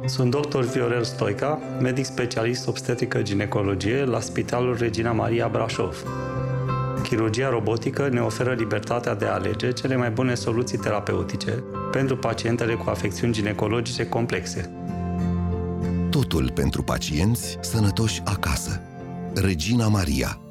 Sunt dr. Viorel Stoica, medic specialist obstetrică-ginecologie la Spitalul Regina Maria Brașov. Chirurgia robotică ne oferă libertatea de a alege cele mai bune soluții terapeutice pentru pacientele cu afecțiuni ginecologice complexe. Totul pentru pacienți sănătoși acasă. Regina Maria.